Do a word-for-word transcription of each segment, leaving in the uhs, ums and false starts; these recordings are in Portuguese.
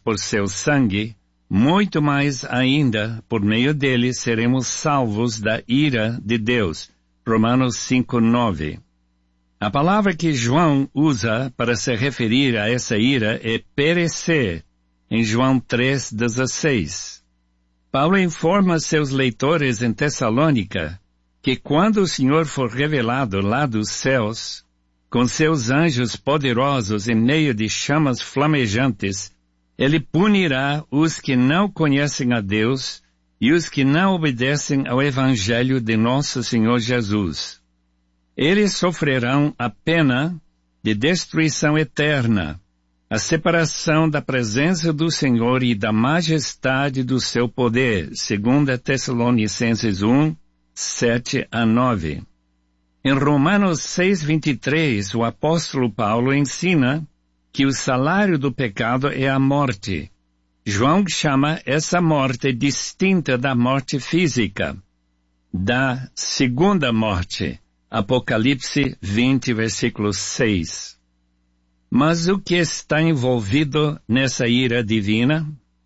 por seu sangue, muito mais ainda, por meio dele, seremos salvos da ira de Deus. Romanos cinco, nove. A palavra que João usa para se referir a essa ira é perecer, em João três, dezesseis. Paulo informa seus leitores em Tessalônica que quando o Senhor for revelado lá dos céus, com seus anjos poderosos em meio de chamas flamejantes, ele punirá os que não conhecem a Deus e os que não obedecem ao Evangelho de nosso Senhor Jesus. Eles sofrerão a pena de destruição eterna, a separação da presença do Senhor e da majestade do seu poder, segundo Tessalonicenses um, sete a nove. Em Romanos seis, vinte e três, o apóstolo Paulo ensina que o salário do pecado é a morte. João chama essa morte distinta da morte física, da segunda morte. Apocalipse vinte, versículo seis. Mas o que está envolvido nessa ira divina?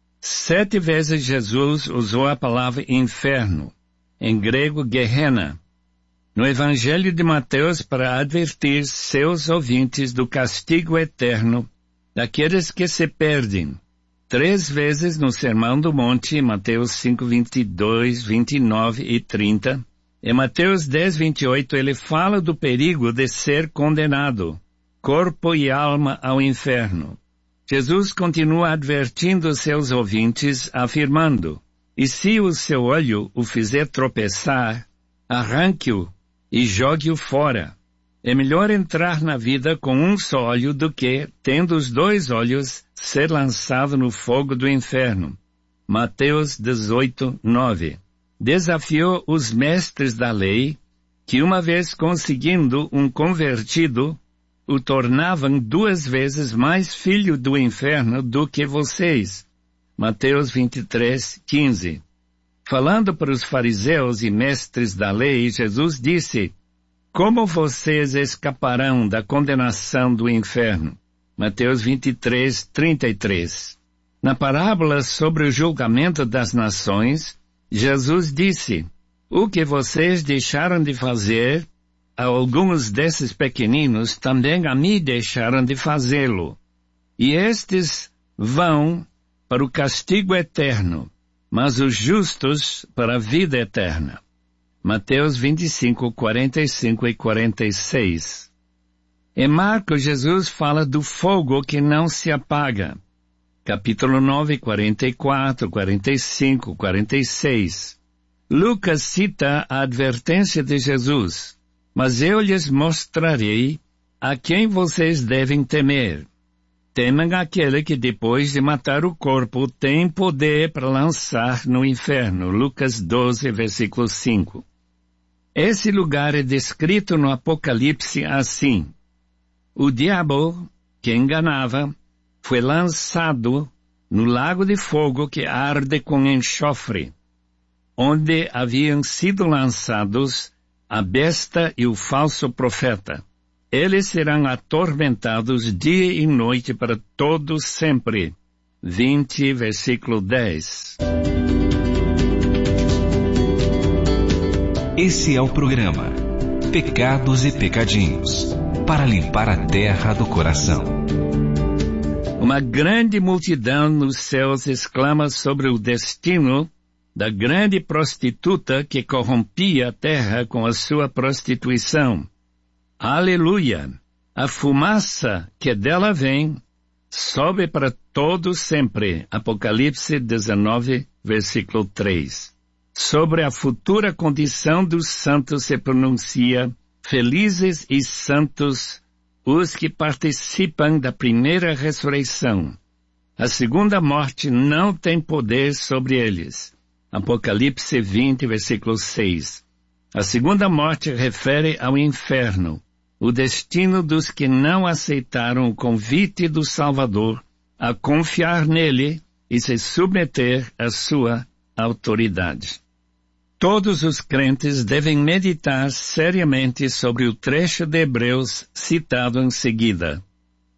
Sete vezes Jesus usou a palavra inferno, em grego Gehenna, no Evangelho de Mateus para advertir seus ouvintes do castigo eterno daqueles que se perdem. Três vezes no Sermão do Monte, Mateus cinco, vinte e dois, vinte e nove e trinta. Em Mateus dez, vinte e oito, ele fala do perigo de ser condenado, corpo e alma ao inferno. Jesus continua advertindo seus ouvintes, afirmando: e se o seu olho o fizer tropeçar, arranque-o e jogue-o fora. É melhor entrar na vida com um só olho do que, tendo os dois olhos, ser lançado no fogo do inferno. Mateus dezoito, nove. Desafiou os mestres da lei, que uma vez conseguindo um convertido, o tornavam duas vezes mais filho do inferno do que vocês. Mateus vinte e três, quinze. Falando para os fariseus e mestres da lei, Jesus disse: como vocês escaparão da condenação do inferno? Mateus vinte e três, trinta e três. Na parábola sobre o julgamento das nações, Jesus disse: o que vocês deixaram de fazer, a alguns desses pequeninos também a mim deixaram de fazê-lo. E estes vão para o castigo eterno, mas os justos para a vida eterna. Mateus vinte e cinco, quarenta e cinco e quarenta e seis. Em Marcos, Jesus fala do fogo que não se apaga. Capítulo nove, quarenta e quatro, quarenta e cinco, quarenta e seis. Lucas cita a advertência de Jesus: mas eu lhes mostrarei a quem vocês devem temer. Temem aquele que depois de matar o corpo tem poder para lançar no inferno. Lucas doze, versículo cinco. Esse lugar é descrito no Apocalipse assim: o diabo, que enganava, foi lançado no lago de fogo que arde com enxofre, onde haviam sido lançados a besta e o falso profeta. Eles serão atormentados dia e noite para todo sempre. vinte, versículo dez. Esse é o programa Pecados e Pecadinhos, para limpar a terra do coração. Uma grande multidão nos céus exclama sobre o destino da grande prostituta que corrompia a terra com a sua prostituição. Aleluia! A fumaça que dela vem sobe para todo sempre. Apocalipse dezenove, versículo três. Sobre a futura condição dos santos se pronuncia: felizes e santos os que participam da primeira ressurreição. A segunda morte não tem poder sobre eles. Apocalipse vinte, versículo seis. A segunda morte refere ao inferno, o destino dos que não aceitaram o convite do Salvador a confiar nele e se submeter à sua autoridade. Todos os crentes devem meditar seriamente sobre o trecho de Hebreus citado em seguida.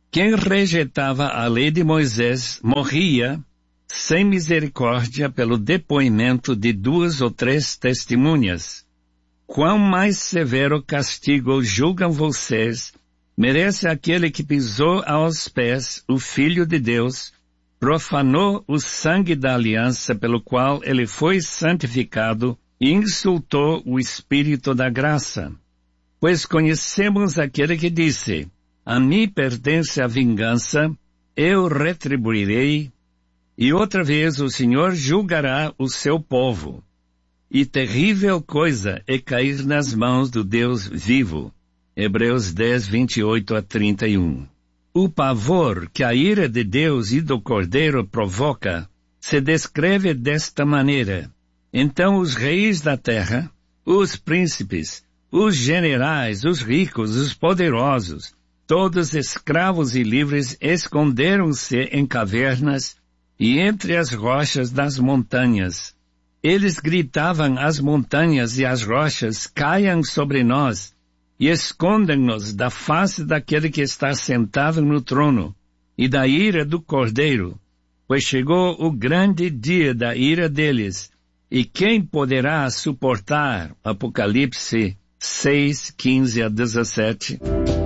Quem rejeitava a lei de Moisés morria sem misericórdia pelo depoimento de duas ou três testemunhas. Quão mais severo castigo julgam vocês, merece aquele que pisou aos pés o Filho de Deus, profanou o sangue da aliança pelo qual ele foi santificado e insultou o Espírito da graça. Pois conhecemos aquele que disse, a mim pertence a vingança, eu retribuirei, e outra vez o Senhor julgará o seu povo. E terrível coisa é cair nas mãos do Deus vivo. Hebreus dez, vinte e oito a trinta e um. O pavor que a ira de Deus e do Cordeiro provoca se descreve desta maneira. Então os reis da terra, os príncipes, os generais, os ricos, os poderosos, todos escravos e livres esconderam-se em cavernas e entre as rochas das montanhas. Eles gritavam às montanhas e às rochas, caiam sobre nós, e escondem-nos da face daquele que está sentado no trono, e da ira do Cordeiro, pois chegou o grande dia da ira deles, e quem poderá suportar? Apocalipse seis, quinze a dezessete.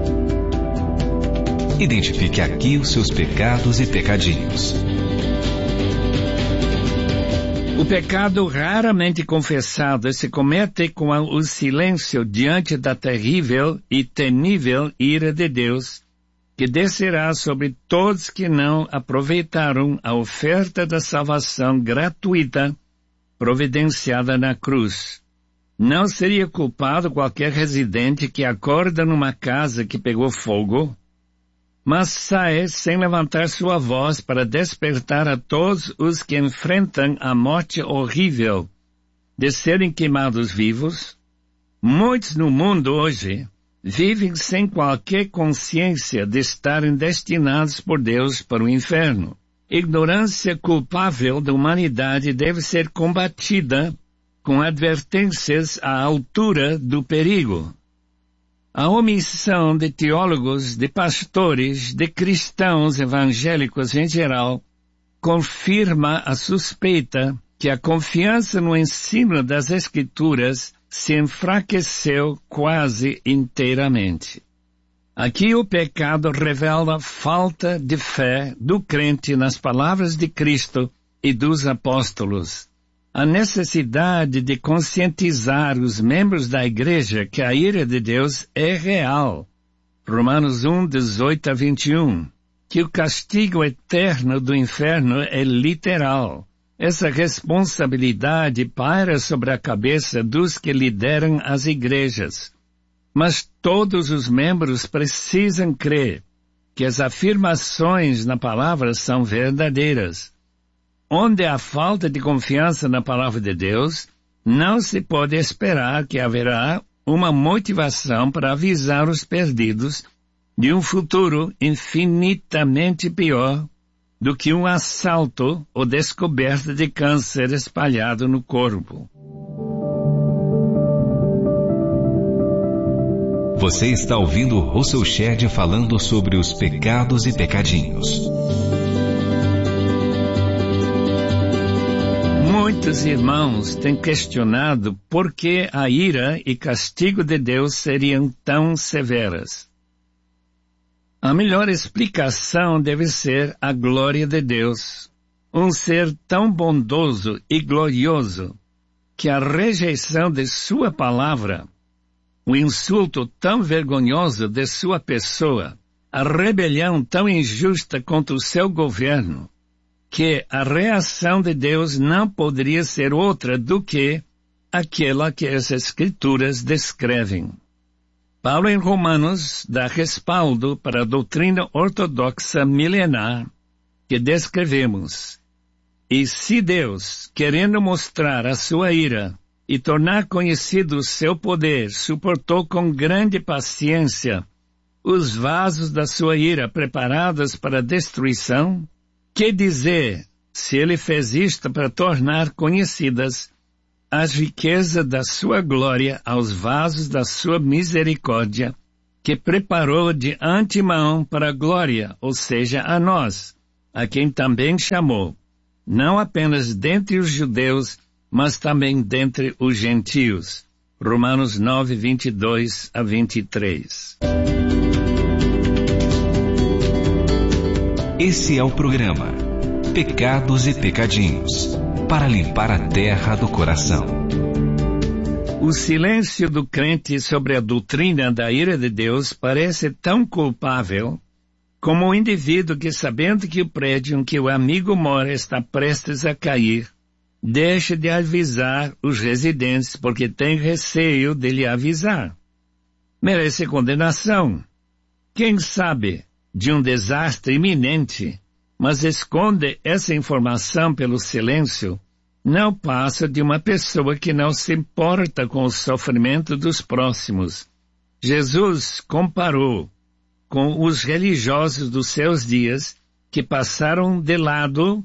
Identifique aqui os seus pecados e pecadinhos. O pecado raramente confessado se comete com o silêncio diante da terrível e temível ira de Deus, que descerá sobre todos que não aproveitaram a oferta da salvação gratuita providenciada na cruz. Não seria culpado qualquer residente que acorda numa casa que pegou fogo, mas sai sem levantar sua voz para despertar a todos os que enfrentam a morte horrível de serem queimados vivos? Muitos no mundo hoje vivem sem qualquer consciência de estarem destinados por Deus para o inferno. Ignorância culpável da humanidade deve ser combatida com advertências à altura do perigo. A omissão de teólogos, de pastores, de cristãos evangélicos em geral, confirma a suspeita que a confiança no ensino das Escrituras se enfraqueceu quase inteiramente. Aqui o pecado revela falta de fé do crente nas palavras de Cristo e dos apóstolos. A necessidade de conscientizar os membros da igreja que a ira de Deus é real. Romanos um, dezoito a vinte e um. Que o castigo eterno do inferno é literal. Essa responsabilidade paira sobre a cabeça dos que lideram as igrejas. Mas todos os membros precisam crer que as afirmações na palavra são verdadeiras. Onde há falta de confiança na palavra de Deus, não se pode esperar que haverá uma motivação para avisar os perdidos de um futuro infinitamente pior do que um assalto ou descoberta de câncer espalhado no corpo. Você está ouvindo Russell Shedd falando sobre os pecados e pecadinhos. Muitos irmãos têm questionado por que a ira e castigo de Deus seriam tão severas. A melhor explicação deve ser a glória de Deus, um ser tão bondoso e glorioso que a rejeição de sua palavra, o insulto tão vergonhoso de sua pessoa, a rebelião tão injusta contra o seu governo, que a reação de Deus não poderia ser outra do que aquela que as Escrituras descrevem. Paulo em Romanos dá respaldo para a doutrina ortodoxa milenar que descrevemos. E se Deus, querendo mostrar a sua ira e tornar conhecido o seu poder, suportou com grande paciência os vasos da sua ira preparados para a destruição, que dizer, se ele fez isto para tornar conhecidas as riquezas da sua glória aos vasos da sua misericórdia, que preparou de antemão para a glória, ou seja, a nós, a quem também chamou, não apenas dentre os judeus, mas também dentre os gentios. Romanos nove, vinte e dois a vinte e três. Esse é o programa Pecados e Pecadinhos, para limpar a terra do coração. O silêncio do crente sobre a doutrina da ira de Deus parece tão culpável como o indivíduo que, sabendo que o prédio em que o amigo mora está prestes a cair, deixa de avisar os residentes porque tem receio de lhe avisar. Merece condenação. Quem sabe de um desastre iminente, mas esconde essa informação pelo silêncio, não passa de uma pessoa que não se importa com o sofrimento dos próximos. Jesus comparou com os religiosos dos seus dias que passaram de lado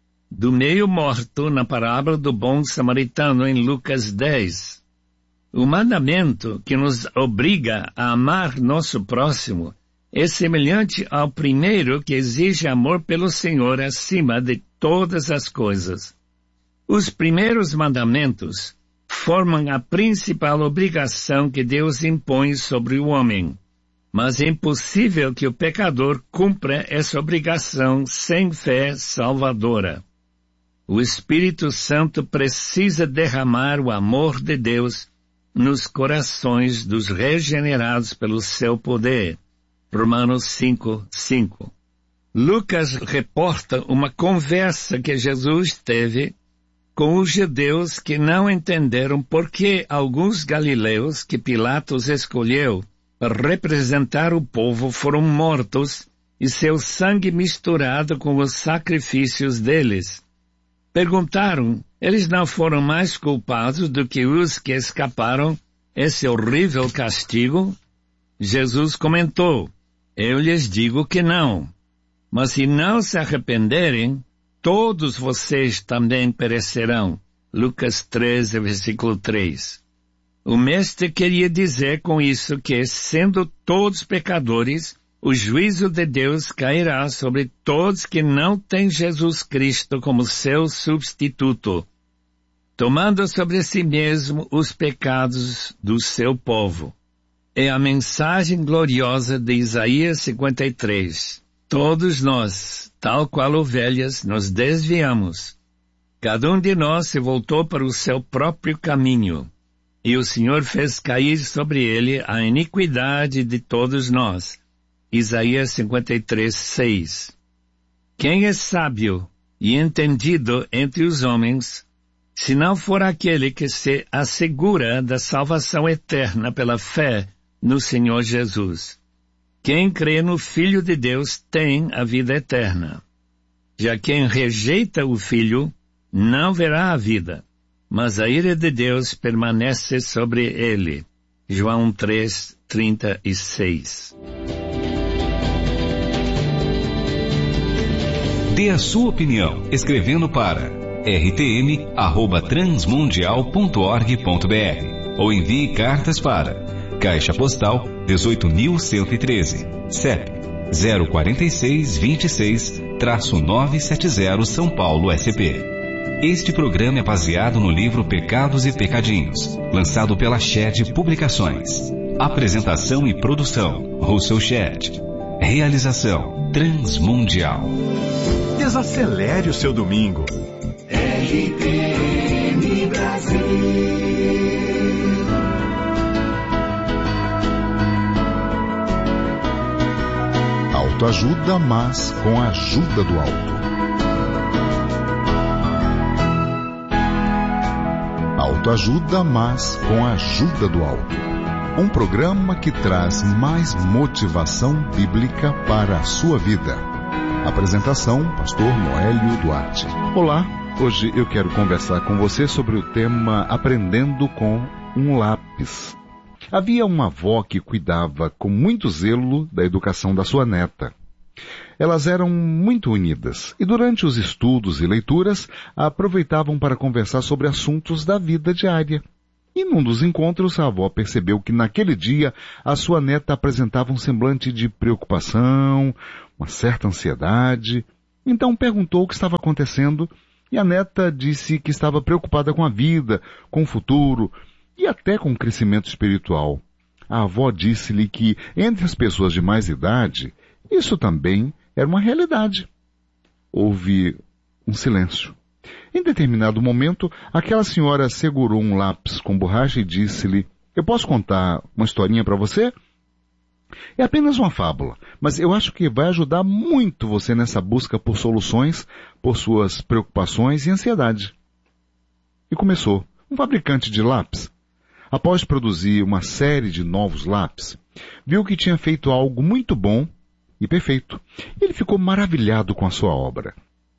do meio morto na parábola do bom samaritano em Lucas dez. O mandamento que nos obriga a amar nosso próximo é semelhante ao primeiro que exige amor pelo Senhor acima de todas as coisas. Os primeiros mandamentos formam a principal obrigação que Deus impõe sobre o homem, mas é impossível que o pecador cumpra essa obrigação sem fé salvadora. O Espírito Santo precisa derramar o amor de Deus nos corações dos regenerados pelo seu poder. Romanos cinco, cinco. Lucas reporta uma conversa que Jesus teve com os judeus que não entenderam por que alguns galileus que Pilatos escolheu para representar o povo foram mortos e seu sangue misturado com os sacrifícios deles. Perguntaram, eles não foram mais culpados do que os que escaparam esse horrível castigo? Jesus comentou, eu lhes digo que não, mas se não se arrependerem, todos vocês também perecerão. Lucas treze, versículo três. O mestre queria dizer com isso que, sendo todos pecadores, o juízo de Deus cairá sobre todos que não têm Jesus Cristo como seu substituto, tomando sobre si mesmo os pecados do seu povo. É a mensagem gloriosa de Isaías cinquenta e três. Todos nós, tal qual ovelhas, nos desviamos. Cada um de nós se voltou para o seu próprio caminho, e o Senhor fez cair sobre ele a iniquidade de todos nós. Isaías cinquenta e três, seis. Quem é sábio e entendido entre os homens, se não for aquele que se assegura da salvação eterna pela fé no Senhor Jesus? Quem crê no Filho de Deus tem a vida eterna. Já quem rejeita o Filho não verá a vida, mas a ira de Deus permanece sobre ele. João três, trinta e seis. Dê a sua opinião escrevendo para r t m arroba transmundial ponto org ponto b r ou envie cartas para Caixa Postal dezoito mil cento e treze, C E P zero quatro seis, vinte e seis, novecentos e setenta, São Paulo, S P. Este programa é baseado no livro Pecados e Pecadinhos, lançado pela Shed Publicações. Apresentação e produção, Russell Shed. Realização, Transmundial. Desacelere o seu domingo. R T M Brasil. Autoajuda, mas com a ajuda do alto. Autoajuda, mas com a ajuda do alto. Um programa que traz mais motivação bíblica para a sua vida. Apresentação, pastor Noélio Duarte. Olá, hoje eu quero conversar com você sobre o tema Aprendendo com um Lápis. Havia uma avó que cuidava com muito zelo da educação da sua neta. Elas eram muito unidas e durante os estudos e leituras aproveitavam para conversar sobre assuntos da vida diária. E num dos encontros, a avó percebeu que naquele dia a sua neta apresentava um semblante de preocupação, uma certa ansiedade. Então perguntou o que estava acontecendo e a neta disse que estava preocupada com a vida, com o futuro e até com o crescimento espiritual. A avó disse-lhe que entre as pessoas de mais idade, isso também era uma realidade. Houve um silêncio. Em determinado momento, aquela senhora segurou um lápis com borracha e disse-lhe: eu posso contar uma historinha para você? É apenas uma fábula, mas eu acho que vai ajudar muito você nessa busca por soluções, por suas preocupações e ansiedade. E começou. Um fabricante de lápis, após produzir uma série de novos lápis, viu que tinha feito algo muito bom e perfeito. Ele ficou maravilhado com a sua obra.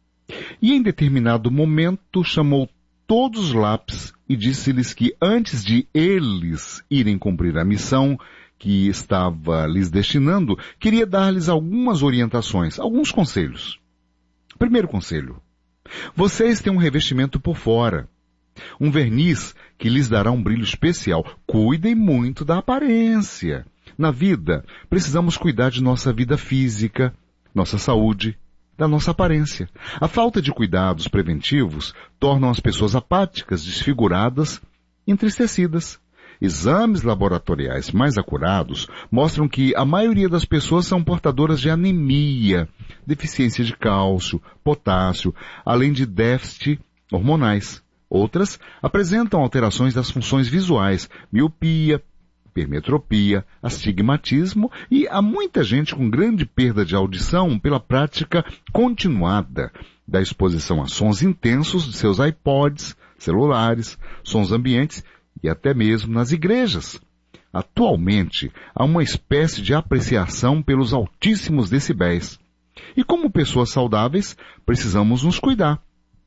E em determinado momento chamou todos os lápis e disse-lhes que antes de eles irem cumprir a missão que estava lhes destinando, queria dar-lhes algumas orientações, alguns conselhos. Primeiro conselho: vocês têm um revestimento por fora, um verniz que lhes dará um brilho especial. Cuidem muito da aparência. Na vida, precisamos cuidar de nossa vida física, nossa saúde, da nossa aparência. A falta de cuidados preventivos tornam as pessoas apáticas, desfiguradas, entristecidas. Exames laboratoriais mais acurados mostram que a maioria das pessoas são portadoras de anemia, deficiência de cálcio, potássio, além de déficit hormonais. Outras apresentam alterações das funções visuais, miopia, hipermetropia, astigmatismo e há muita gente com grande perda de audição pela prática continuada da exposição a sons intensos de seus iPods, celulares, sons ambientes e até mesmo nas igrejas. Atualmente, há uma espécie de apreciação pelos altíssimos decibéis. E como pessoas saudáveis, precisamos nos cuidar.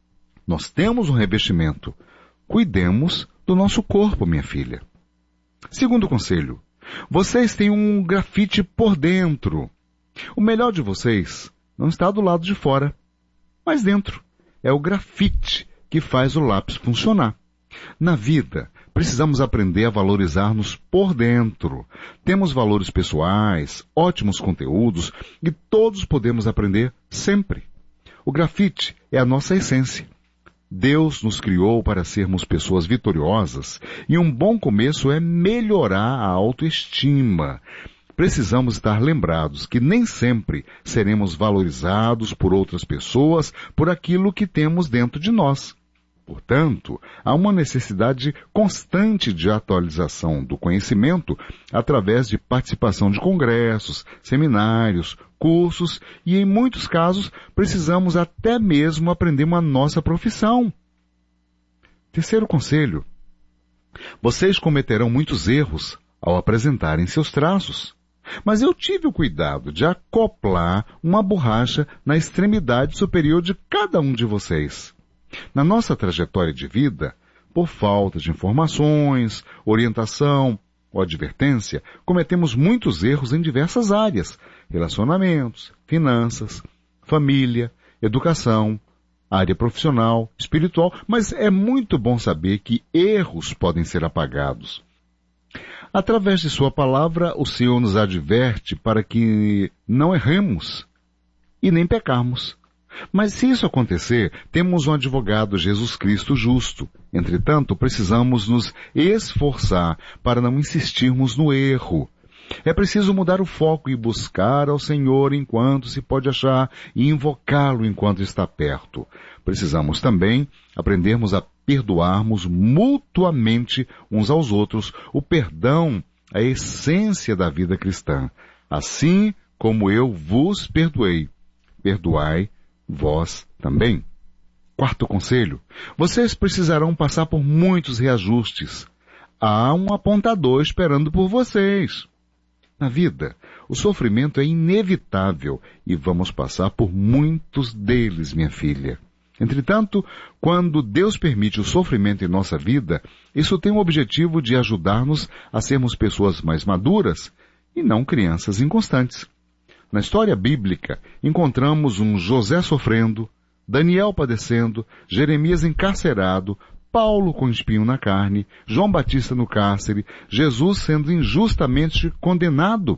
Nós temos um revestimento. Cuidemos do nosso corpo, minha filha. Segundo conselho: vocês têm um grafite por dentro. O melhor de vocês não está do lado de fora, mas dentro. É o grafite que faz o lápis funcionar. Na vida, precisamos aprender a valorizar-nos por dentro. Temos valores pessoais, ótimos conteúdos e todos podemos aprender sempre. O grafite é a nossa essência. Deus nos criou para sermos pessoas vitoriosas e um bom começo é melhorar a autoestima. Precisamos estar lembrados que nem sempre seremos valorizados por outras pessoas por aquilo que temos dentro de nós. Portanto, há uma necessidade constante de atualização do conhecimento através de participação de congressos, seminários, cursos e, em muitos casos, precisamos até mesmo aprender uma nossa profissão. Terceiro conselho: vocês cometerão muitos erros ao apresentarem seus traços. Mas eu tive o cuidado de acoplar uma borracha na extremidade superior de cada um de vocês. Na nossa trajetória de vida, por falta de informações, orientação ou advertência, cometemos muitos erros em diversas áreas: relacionamentos, finanças, família, educação, área profissional, espiritual, mas é muito bom saber que erros podem ser apagados. Através de sua palavra, o Senhor nos adverte para que não erremos e nem pecarmos. Mas se isso acontecer, temos um advogado, Jesus Cristo justo. Entretanto, precisamos nos esforçar para não insistirmos no erro. É preciso mudar o foco e buscar ao Senhor enquanto se pode achar e invocá-lo enquanto está perto. Precisamos também aprendermos a perdoarmos mutuamente uns aos outros. O perdão é a essência da vida cristã. Assim como eu vos perdoei, perdoai vós também. Quarto conselho: vocês precisarão passar por muitos reajustes. Há um apontador esperando por vocês. Na vida, o sofrimento é inevitável e vamos passar por muitos deles, minha filha. Entretanto, quando Deus permite o sofrimento em nossa vida, isso tem o objetivo de ajudar-nos a sermos pessoas mais maduras e não crianças inconstantes. Na história bíblica, encontramos um José sofrendo, Daniel padecendo, Jeremias encarcerado, Paulo com espinho na carne, João Batista no cárcere, Jesus sendo injustamente condenado.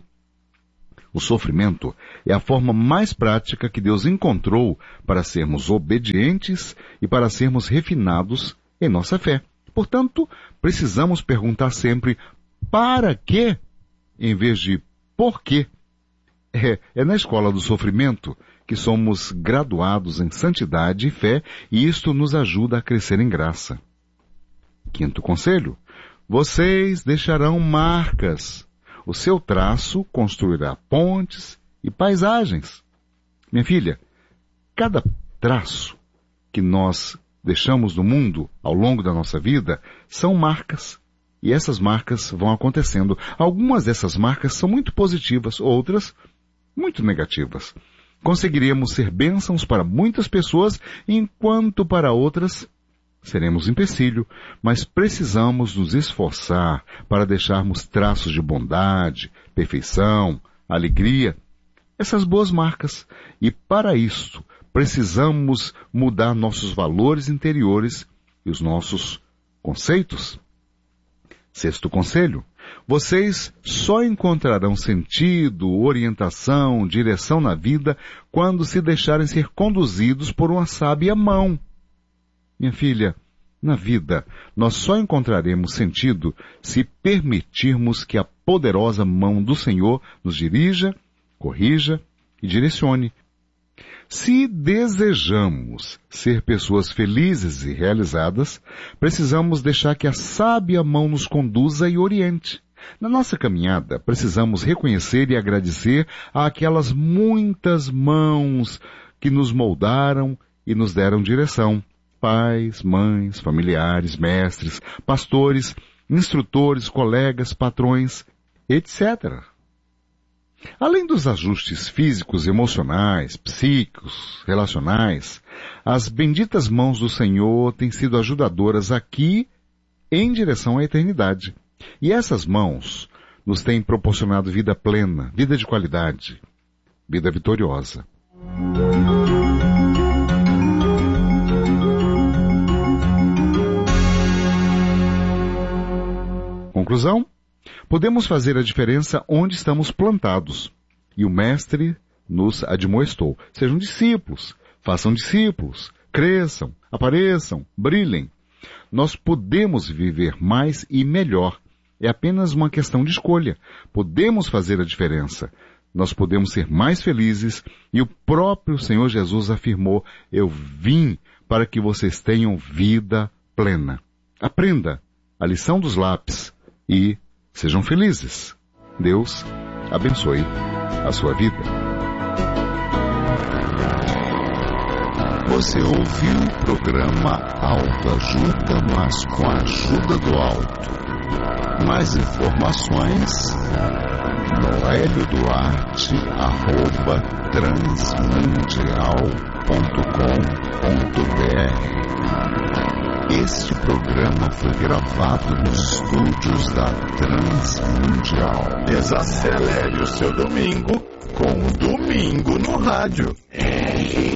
O sofrimento é a forma mais prática que Deus encontrou para sermos obedientes e para sermos refinados em nossa fé. Portanto, precisamos perguntar sempre para quê, em vez de por quê. É, é na escola do sofrimento que somos graduados em santidade e fé, e isto nos ajuda a crescer em graça. Quinto conselho: vocês deixarão marcas. O seu traço construirá pontes e paisagens. Minha filha, cada traço que nós deixamos no mundo ao longo da nossa vida são marcas. E essas marcas vão acontecendo. Algumas dessas marcas são muito positivas, outras muito negativas. Conseguiremos ser bênçãos para muitas pessoas, enquanto para outras seremos empecilho, mas precisamos nos esforçar para deixarmos traços de bondade, perfeição, alegria, essas boas marcas. E para isso, precisamos mudar nossos valores interiores e os nossos conceitos. Sexto conselho: vocês só encontrarão sentido, orientação, direção na vida quando se deixarem ser conduzidos por uma sábia mão. Minha filha, na vida, nós só encontraremos sentido se permitirmos que a poderosa mão do Senhor nos dirija, corrija e direcione. Se desejamos ser pessoas felizes e realizadas, precisamos deixar que a sábia mão nos conduza e oriente. Na nossa caminhada, precisamos reconhecer e agradecer àquelas muitas mãos que nos moldaram e nos deram direção. Pais, mães, familiares, mestres, pastores, instrutores, colegas, patrões, etcétera. Além dos ajustes físicos, emocionais, psíquicos, relacionais, as benditas mãos do Senhor têm sido ajudadoras aqui em direção à eternidade. E essas mãos nos têm proporcionado vida plena, vida de qualidade, vida vitoriosa. Conclusão? Podemos fazer a diferença onde estamos plantados. E o Mestre nos admoestou. Sejam discípulos, façam discípulos, cresçam, apareçam, brilhem. Nós podemos viver mais e melhor. É apenas uma questão de escolha. Podemos fazer a diferença. Nós podemos ser mais felizes. E o próprio Senhor Jesus afirmou: eu vim para que vocês tenham vida plena. Aprenda a lição dos lápis e sejam felizes. Deus abençoe a sua vida. Você ouviu o programa Autoajuda, mas com a ajuda do alto. Mais informações no hélio duarte arroba transmundial ponto com ponto br. Este programa foi gravado nos estúdios da Transmundial. Desacelere o seu domingo com o Domingo no Rádio.